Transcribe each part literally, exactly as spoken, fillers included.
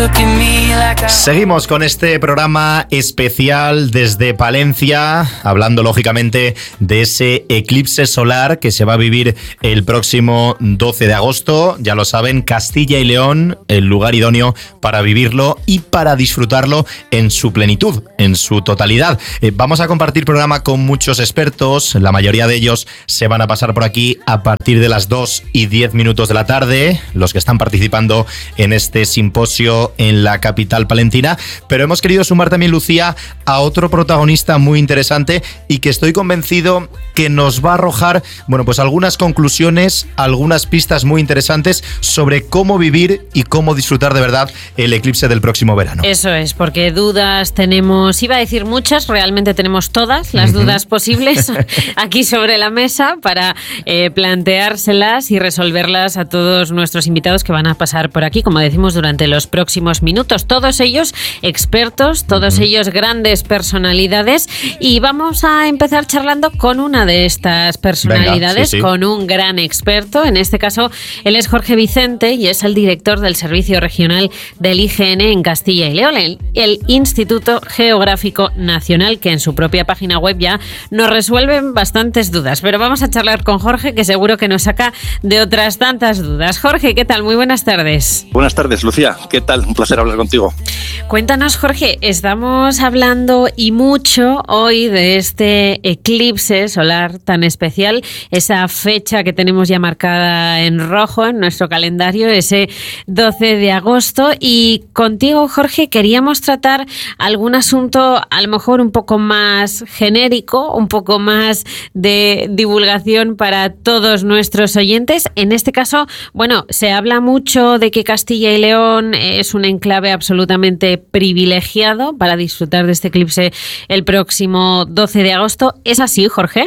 Seguimos con este programa especial desde Palencia, hablando lógicamente de ese eclipse solar que se va a vivir el próximo doce de agosto. Ya lo saben, Castilla y León, el lugar idóneo para vivirlo y para disfrutarlo en su plenitud, en su totalidad. Eh, vamos a compartir programa con muchos expertos, la mayoría de ellos se van a pasar por aquí a partir de las dos y diez minutos de la tarde, los que están participando en este simposio en la capital palentina, pero hemos querido sumar también, Lucía, a otro protagonista muy interesante y que estoy convencido que nos va a arrojar, bueno, pues algunas conclusiones, algunas pistas muy interesantes sobre cómo vivir y cómo disfrutar de verdad el eclipse del próximo verano. Eso es, porque dudas tenemos, iba a decir muchas, realmente tenemos todas las uh-huh. dudas posibles aquí sobre la mesa para eh, planteárselas y resolverlas a todos nuestros invitados que van a pasar por aquí, como decimos, durante los próximos minutos. Todos ellos expertos, todos uh-huh. ellos grandes personalidades, y vamos a empezar charlando con una de estas personalidades. Venga, sí, sí. Con un gran experto. En este caso, él es Jorge Vicente y es el director del Servicio Regional del I G N en Castilla y León, el, el Instituto Geográfico Nacional, que en su propia página web ya nos resuelven bastantes dudas. Pero vamos a charlar con Jorge, que seguro que nos saca de otras tantas dudas. Jorge, ¿qué tal? Muy buenas tardes. Buenas tardes, Lucía. ¿Qué tal? Un placer hablar contigo. Cuéntanos, Jorge, estamos hablando y mucho hoy de este eclipse solar tan especial, esa fecha que tenemos ya marcada en rojo en nuestro calendario, ese doce de agosto, y contigo, Jorge, queríamos tratar algún asunto a lo mejor un poco más genérico, un poco más de divulgación para todos nuestros oyentes. En este caso, bueno, se habla mucho de que Castilla y León es un enclave absolutamente privilegiado para disfrutar de este eclipse el próximo doce de agosto. ¿Es así, Jorge?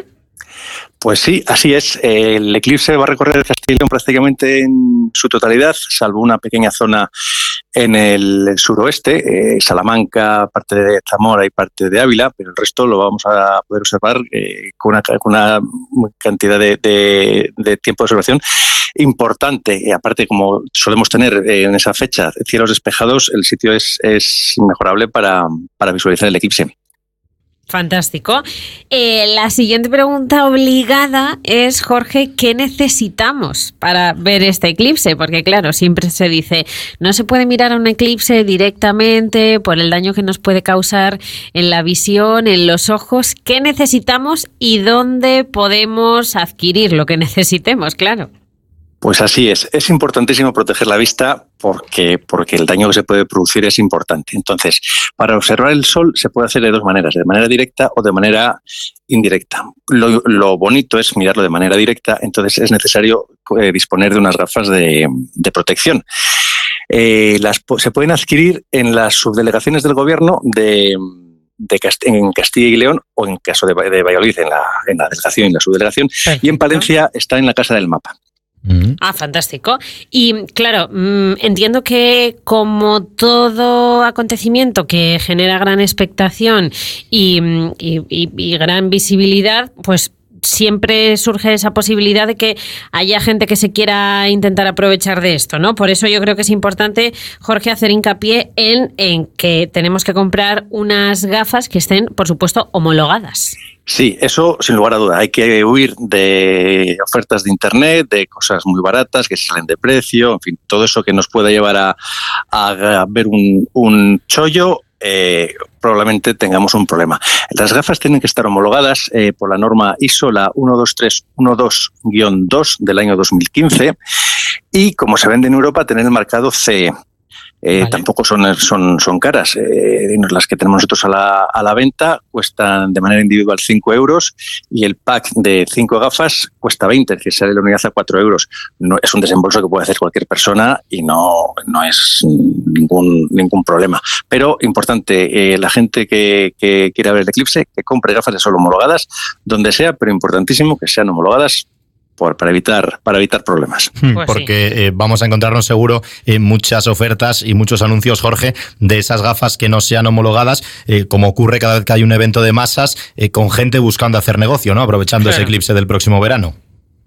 Pues sí, así es. El eclipse va a recorrer Castilla y León prácticamente en su totalidad, salvo una pequeña zona en el suroeste, eh, Salamanca, parte de Zamora y parte de Ávila, pero el resto lo vamos a poder observar eh, con, una, con una cantidad de, de, de tiempo de observación importante. Y aparte, como solemos tener en esa fecha cielos despejados, el sitio es, es inmejorable para, para visualizar el eclipse. Fantástico. Eh, la siguiente pregunta obligada es, Jorge, ¿qué necesitamos para ver este eclipse? Porque claro, siempre se dice, no se puede mirar a un eclipse directamente por el daño que nos puede causar en la visión, en los ojos. ¿Qué necesitamos y dónde podemos adquirir lo que necesitemos? Claro. Pues así es. Es importantísimo proteger la vista porque, porque el daño que se puede producir es importante. Entonces, para observar el sol se puede hacer de dos maneras, de manera directa o de manera indirecta. Lo, lo bonito es mirarlo de manera directa, entonces es necesario eh, disponer de unas gafas de, de protección. Eh, las, se pueden adquirir en las subdelegaciones del gobierno de... De Cast- en Castilla y León o en caso de, de Valladolid en la, en la delegación y la subdelegación. Perfecto. Y en Palencia está en la Casa del Mapa. Ah, fantástico. Y claro, entiendo que como todo acontecimiento que genera gran expectación y, y, y, y gran visibilidad, pues siempre surge esa posibilidad de que haya gente que se quiera intentar aprovechar de esto, ¿no? Por eso yo creo que es importante, Jorge, hacer hincapié en, en que tenemos que comprar unas gafas que estén, por supuesto, homologadas. Sí, eso sin lugar a duda. Hay que huir de ofertas de internet, de cosas muy baratas que se salen de precio, en fin, todo eso que nos pueda llevar a, a ver un, un chollo. Eh, probablemente tengamos un problema. Las gafas tienen que estar homologadas eh, por la norma I S O, la uno dos tres uno dos guión dos del año dos mil quince, y como se vende en Europa, tener el marcado C E. Eh, vale. Tampoco son, son, son caras. Eh, las que tenemos nosotros a la, a la venta cuestan de manera individual cinco euros y el pack de cinco gafas cuesta veinte, es decir, sale la unidad a cuatro euros. No, es un desembolso que puede hacer cualquier persona y no, no es ningún, ningún problema. Pero importante, eh, la gente que, que quiera ver el eclipse, que compre gafas de sol homologadas, donde sea, pero importantísimo que sean homologadas Por, para evitar para evitar problemas. Pues Porque sí. eh, vamos a encontrarnos seguro eh, muchas ofertas y muchos anuncios, Jorge, de esas gafas que no sean homologadas, eh, como ocurre cada vez que hay un evento de masas, eh, con gente buscando hacer negocio, ¿no? Aprovechando claro. ese eclipse del próximo verano.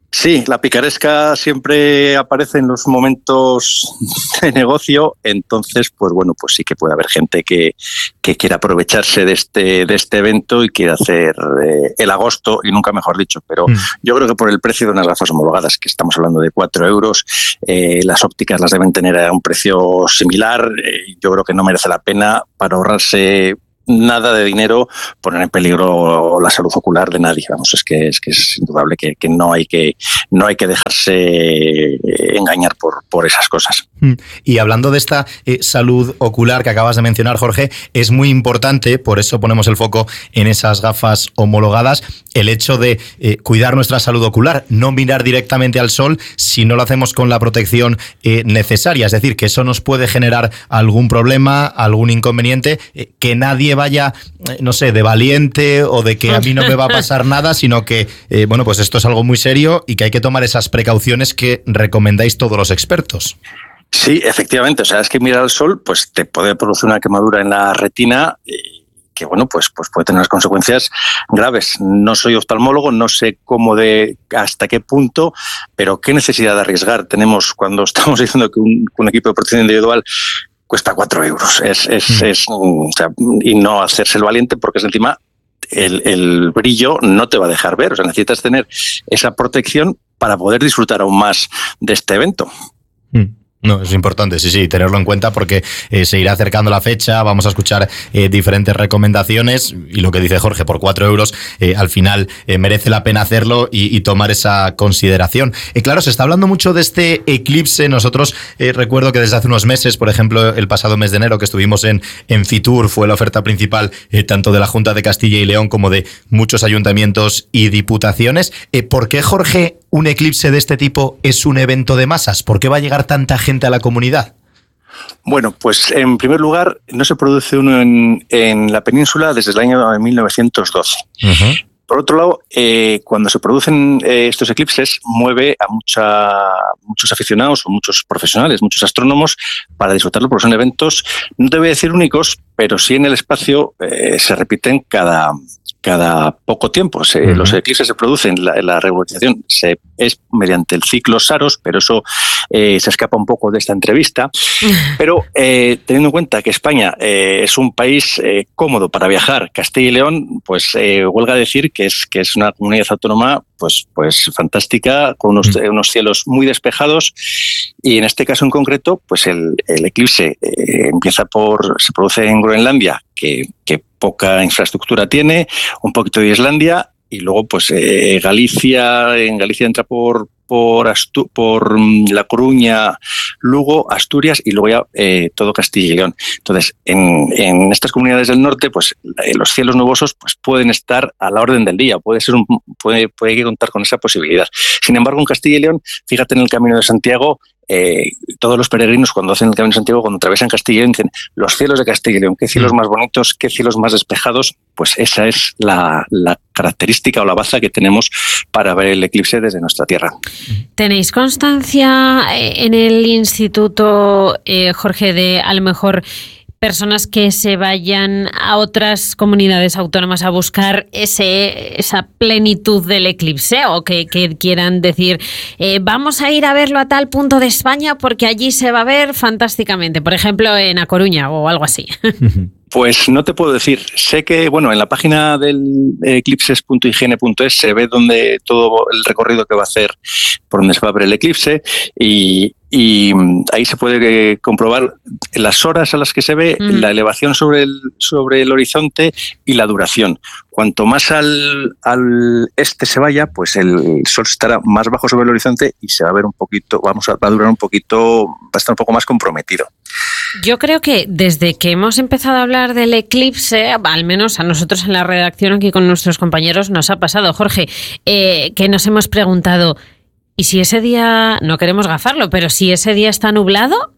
Sí, la picaresca siempre aparece en los momentos de negocio, entonces, pues bueno, pues sí que puede haber gente que, que quiera aprovecharse de este, de este evento y quiera hacer eh, el agosto, y nunca mejor dicho, pero mm. yo creo que por el precio de unas gafas homologadas, que estamos hablando de cuatro euros, eh, las ópticas las deben tener a un precio similar, eh, yo creo que no merece la pena para ahorrarse nada de dinero poner en peligro la salud ocular de nadie. Vamos, es que es que es indudable que, que no hay que no hay que dejarse engañar por, por esas cosas. Y hablando de esta eh, salud ocular que acabas de mencionar, Jorge, es muy importante, por eso ponemos el foco en esas gafas homologadas, el hecho de eh, cuidar nuestra salud ocular, no mirar directamente al sol si no lo hacemos con la protección eh, necesaria. Es decir, que eso nos puede generar algún problema, algún inconveniente, eh, que nadie vaya, no sé, de valiente o de que a mí no me va a pasar nada, sino que, eh, bueno, pues esto es algo muy serio y que hay que tomar esas precauciones que recomendáis todos los expertos. Sí, efectivamente. O sea, es que mirar al sol pues te puede producir una quemadura en la retina y que, bueno, pues, pues puede tener unas consecuencias graves. No soy oftalmólogo, no sé cómo de hasta qué punto, pero qué necesidad de arriesgar tenemos cuando estamos diciendo que un, un equipo de protección individual cuesta cuatro euros. Es, es, mm. es, o sea, y no hacerse el valiente, porque es encima el, el brillo no te va a dejar ver. O sea, necesitas tener esa protección para poder disfrutar aún más de este evento. Mm. No, es importante, sí, sí, tenerlo en cuenta porque eh, se irá acercando la fecha, vamos a escuchar eh, diferentes recomendaciones y lo que dice Jorge, por cuatro euros eh, al final eh, merece la pena hacerlo y, y tomar esa consideración. Eh, claro, se está hablando mucho de este eclipse. Nosotros eh, recuerdo que desde hace unos meses, por ejemplo, el pasado mes de enero que estuvimos en, en Fitur, fue la oferta principal eh, tanto de la Junta de Castilla y León como de muchos ayuntamientos y diputaciones. Eh, ¿Por qué, Jorge, un eclipse de este tipo es un evento de masas? ¿Por qué va a llegar tanta gente a la comunidad? Bueno, pues en primer lugar, no se produce uno en, en la península desde el año mil novecientos doce. Uh-huh. Por otro lado, eh, cuando se producen eh, estos eclipses, mueve a mucha, muchos aficionados o muchos profesionales, muchos astrónomos, para disfrutarlo, porque son eventos, no te voy a decir únicos, pero sí en el espacio eh, se repiten cada... cada poco tiempo. Se, uh-huh. Los eclipses se producen, la, la regularización se, es mediante el ciclo Saros, pero eso eh, se escapa un poco de esta entrevista. Pero eh, teniendo en cuenta que España eh, es un país eh, cómodo para viajar, Castilla y León, pues eh, huelga decir que es, que es una comunidad autónoma pues, pues fantástica, con unos, uh-huh. unos cielos muy despejados, y en este caso en concreto, pues el, el eclipse eh, empieza por, se produce en Groenlandia, que, que poca infraestructura tiene, un poquito de Islandia, y luego pues eh, Galicia, en Galicia entra por por, Astu- por La Coruña, Lugo, Asturias y luego ya eh, todo Castilla y León. Entonces, en, en estas comunidades del norte, pues eh, los cielos nubosos pues pueden estar a la orden del día, puede ser un, puede, puede que contar con esa posibilidad. Sin embargo, en Castilla y León, fíjate en el Camino de Santiago, Eh, todos los peregrinos cuando hacen el Camino de Santiago, cuando atraviesan Castilla y León, dicen los cielos de Castilla y León, qué cielos más bonitos, qué cielos más despejados. Pues esa es la, la característica o la baza que tenemos para ver el eclipse desde nuestra tierra. ¿Tenéis constancia en el instituto, eh, Jorge, de a lo mejor personas que se vayan a otras comunidades autónomas a buscar ese, esa plenitud del eclipse, o que, que quieran decir eh, vamos a ir a verlo a tal punto de España porque allí se va a ver fantásticamente, por ejemplo en A Coruña o algo así? Pues no te puedo decir. Sé que, bueno, en la página del eclipses punto higiene punto es se ve donde todo el recorrido que va a hacer por donde se va a ver el eclipse, y, y ahí se puede comprobar las horas a las que se ve, mm. la elevación sobre el, sobre el horizonte y la duración. Cuanto más al, al este se vaya, pues el sol estará más bajo sobre el horizonte y se va a ver un poquito, vamos a, va a durar un poquito, va a estar un poco más comprometido. Yo creo que desde que hemos empezado a hablar del eclipse, al menos a nosotros en la redacción aquí con nuestros compañeros nos ha pasado, Jorge, eh, que nos hemos preguntado, ¿y si ese día, no queremos gafarlo, pero si ese día está nublado?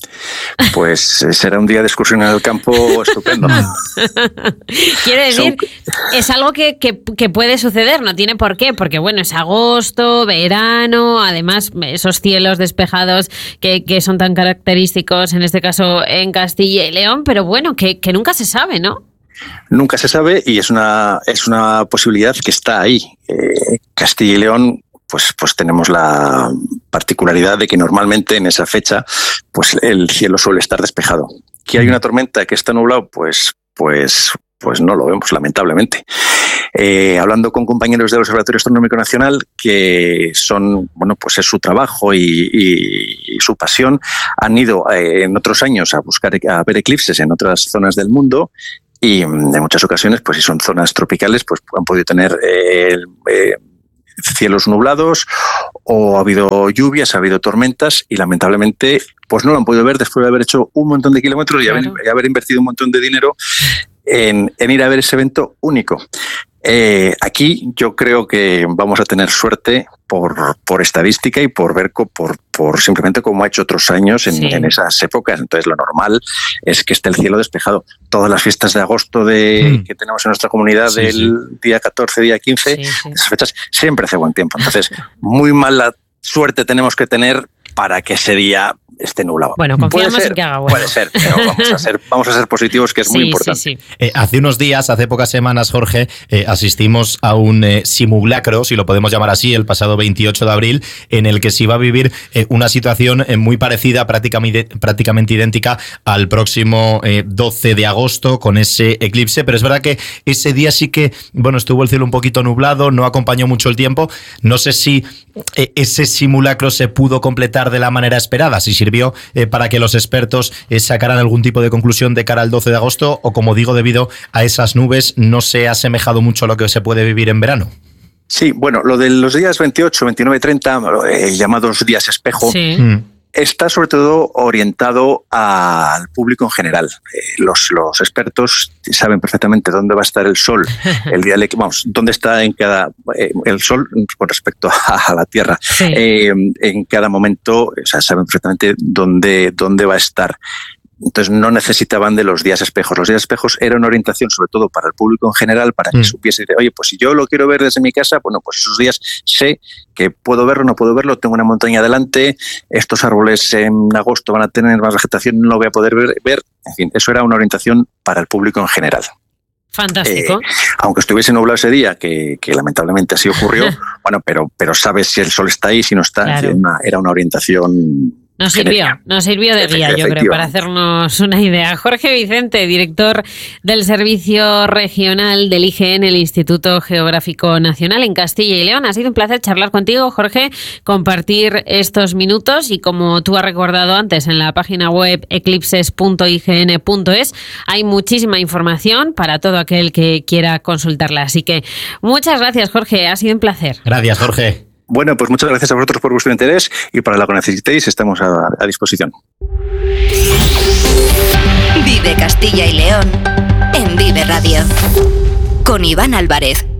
Pues será un día de excursión en el campo estupendo. Quiero decir, es algo que, que, que puede suceder, no tiene por qué, porque bueno, es agosto, verano, además esos cielos despejados que, que son tan característicos, en este caso en Castilla y León, pero bueno, que, que nunca se sabe, ¿no? Nunca se sabe, y es una, es una posibilidad que está ahí. Eh, Castilla y León, pues, pues tenemos la particularidad de que normalmente en esa fecha pues el cielo suele estar despejado. ¿Que hay una tormenta, que está nublado? Pues, pues, pues no lo vemos, lamentablemente. Eh, hablando con compañeros del Observatorio Astronómico Nacional, que son, bueno, pues es su trabajo y, y, y su pasión, han ido eh, en otros años a buscar, a ver eclipses en otras zonas del mundo. Y en muchas ocasiones, pues si son zonas tropicales, pues han podido tener eh, eh, cielos nublados, o ha habido lluvias, ha habido tormentas, y lamentablemente pues no lo han podido ver después de haber hecho un montón de kilómetros y, claro, haber, y haber invertido un montón de dinero en, en ir a ver ese evento único. Eh, aquí yo creo que vamos a tener suerte por, por estadística y por ver por, por simplemente como ha hecho otros años en, sí. en esas épocas. Entonces lo normal es que esté el cielo despejado. Todas las fiestas de agosto de, mm. que tenemos en nuestra comunidad, sí, del sí. día catorce, día quince, sí, sí. esas fechas siempre hace buen tiempo. Entonces muy mala suerte tenemos que tener para que ese día esté nublado. Bueno, confiamos en que haga bueno. Puede ser, pero vamos a ser, vamos a ser positivos, que es sí, muy importante. Sí, sí. Eh, hace unos días, hace pocas semanas, Jorge, eh, asistimos a un eh, simulacro, si lo podemos llamar así, el pasado veintiocho de abril, en el que se iba a vivir eh, una situación eh, muy parecida, prácticamente, prácticamente idéntica al próximo eh, doce de agosto, con ese eclipse, pero es verdad que ese día sí que, bueno, estuvo el cielo un poquito nublado, no acompañó mucho el tiempo. No sé si eh, ese simulacro se pudo completar de la manera esperada, si sirvió eh, para que los expertos eh, sacaran algún tipo de conclusión de cara al doce de agosto, o, como digo, debido a esas nubes, no se ha asemejado mucho a lo que se puede vivir en verano. Sí, bueno, lo de los días veintiocho, veintinueve, treinta, eh, llamados días espejo, sí. mm. está sobre todo orientado al público en general. Eh, los, los expertos saben perfectamente dónde va a estar el sol, el día de, vamos, dónde está en cada eh, el sol con respecto a, a la Tierra. Sí. Eh, en cada momento, o sea, saben perfectamente dónde, dónde va a estar. Entonces no necesitaban de los días espejos. Los días espejos eran una orientación sobre todo para el público en general, para que mm. supiese, de, oye, pues si yo lo quiero ver desde mi casa, bueno, pues esos días sé que puedo verlo, no puedo verlo, tengo una montaña delante, estos árboles en agosto van a tener más vegetación, no lo voy a poder ver, ver. En fin, eso era una orientación para el público en general. Fantástico. Eh, aunque estuviese nublado ese día, que, que lamentablemente así ocurrió, bueno, pero, pero sabes si el sol está ahí, si no está, claro. era, una, era una orientación. Nos sirvió, nos sirvió de guía, yo creo, para hacernos una idea. Jorge Vicente, director del Servicio Regional del I G N, el Instituto Geográfico Nacional en Castilla y León. Ha sido un placer charlar contigo, Jorge, compartir estos minutos, y como tú has recordado antes, en la página web eclipses punto i ge ene punto es hay muchísima información para todo aquel que quiera consultarla. Así que muchas gracias, Jorge, ha sido un placer. Gracias, Jorge. Bueno, pues muchas gracias a vosotros por vuestro interés, y para lo que necesitéis estamos a, a disposición. Vive Castilla y León en Vive Radio con Iván Álvarez.